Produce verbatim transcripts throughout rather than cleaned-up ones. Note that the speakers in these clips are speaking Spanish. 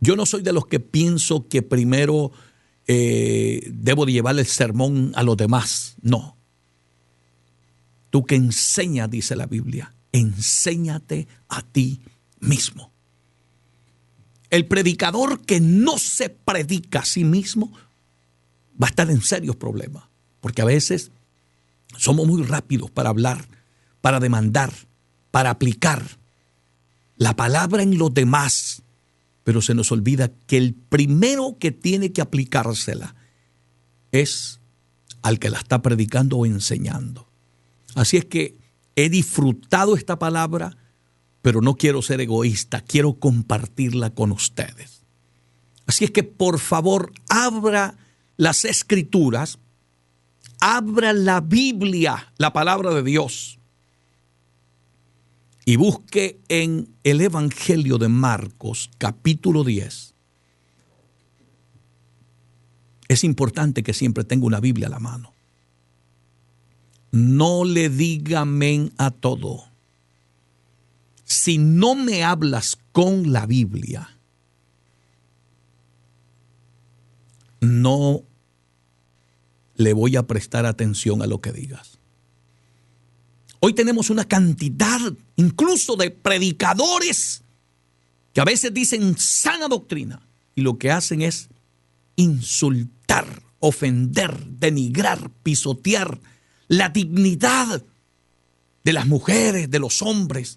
Yo no soy de los que pienso que primero eh, debo de llevarle el sermón a los demás. No. Tú que enseñas, dice la Biblia, enséñate a ti mismo. El predicador que no se predica a sí mismo va a estar en serios problemas, porque a veces somos muy rápidos para hablar, para demandar, para aplicar la palabra en los demás, pero se nos olvida que el primero que tiene que aplicársela es al que la está predicando o enseñando. Así es que he disfrutado esta palabra, pero no quiero ser egoísta, quiero compartirla con ustedes. Así es que por favor, abra las Escrituras, abra la Biblia, la palabra de Dios, y busque en el Evangelio de Marcos, capítulo diez. Es importante que siempre tenga una Biblia a la mano. No le diga amén a todo. Si no me hablas con la Biblia, no le voy a prestar atención a lo que digas. Hoy tenemos una cantidad incluso de predicadores que a veces dicen sana doctrina y lo que hacen es insultar, ofender, denigrar, pisotear la dignidad de las mujeres, de los hombres.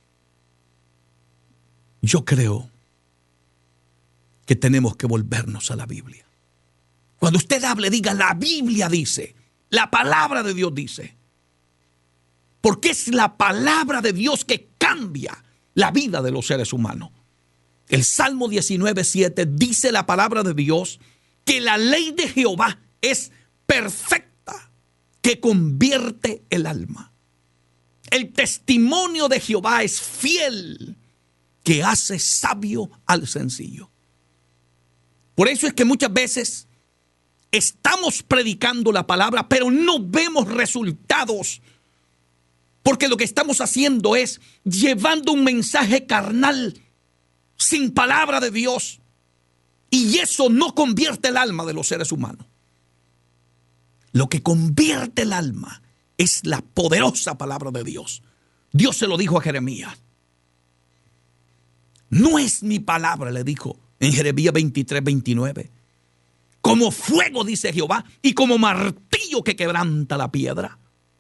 Yo creo que tenemos que volvernos a la Biblia. Cuando usted hable, diga la Biblia dice, la palabra de Dios dice. Porque es la palabra de Dios que cambia la vida de los seres humanos. El Salmo diecinueve, siete dice la palabra de Dios que la ley de Jehová es perfecta, que convierte el alma. El testimonio de Jehová es fiel, que hace sabio al sencillo. Por eso es que muchas veces estamos predicando la palabra, pero no vemos resultados. Porque lo que estamos haciendo es llevando un mensaje carnal, sin palabra de Dios. Y eso no convierte el alma de los seres humanos. Lo que convierte el alma es la poderosa palabra de Dios. Dios se lo dijo a Jeremías. No es mi palabra, le dijo en Jeremías veintitrés, veintinueve. Como fuego, dice Jehová, y como martillo que quebranta la piedra.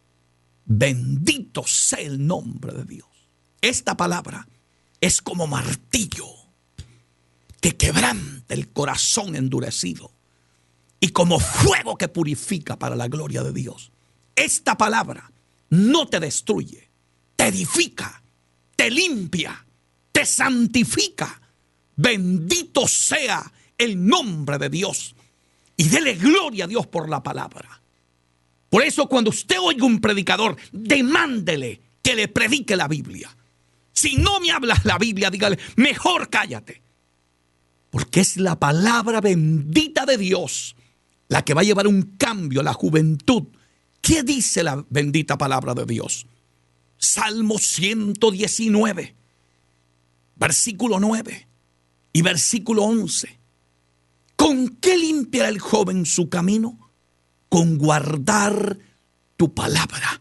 Bendito sea el nombre de Dios. Esta palabra es como martillo que quebranta el corazón endurecido y como fuego que purifica para la gloria de Dios. Esta palabra no te destruye, te edifica, te limpia, te santifica. Bendito sea el nombre de Dios y dele gloria a Dios por la palabra. Por eso cuando usted oiga un predicador, demándele que le predique la Biblia. Si no me hablas la Biblia, dígale, mejor cállate. Porque es la palabra bendita de Dios la que va a llevar un cambio a la juventud. ¿Qué dice la bendita palabra de Dios? Salmo ciento diecinueve, versículo nueve y versículo once. ¿Con qué limpiará el joven su camino? Con guardar tu palabra.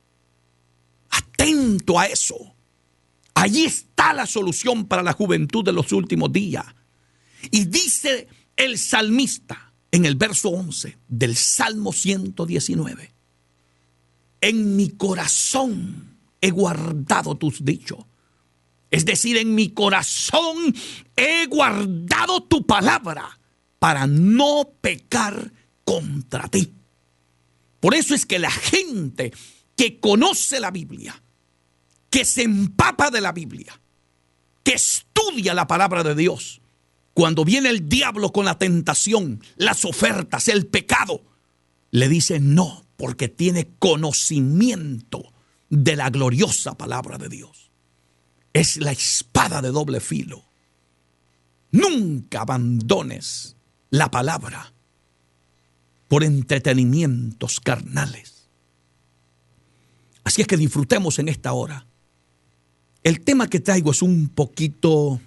Atento a eso. Allí está la solución para la juventud de los últimos días. Y dice el salmista en el verso once del Salmo ciento diecinueve. En mi corazón he guardado tus dichos. Es decir, en mi corazón he guardado tu palabra para no pecar contra ti. Por eso es que la gente que conoce la Biblia, que se empapa de la Biblia, que estudia la palabra de Dios, cuando viene el diablo con la tentación, las ofertas, el pecado, le dice no, porque tiene conocimiento de la gloriosa palabra de Dios. Es la espada de doble filo. Nunca abandones la palabra por entretenimientos carnales. Así es que disfrutemos en esta hora. El tema que traigo es un poquito